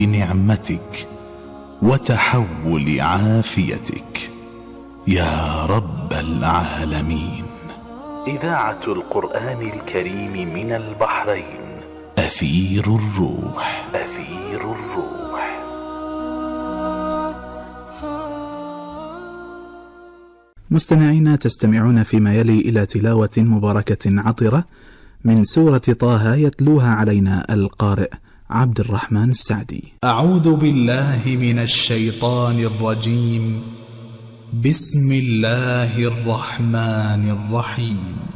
نعمتك وتحول عافيتك يا رب العالمين. إذاعة القرآن الكريم من البحرين، أثير الروح. أثير الروح. مستمعينا، تستمعون فيما يلي إلى تلاوة مباركة عطرة من سورة طه، يتلوها علينا القارئ عبد الرحمن السعدي. أعوذ بالله من الشيطان الرجيم. بسم الله الرحمن الرحيم.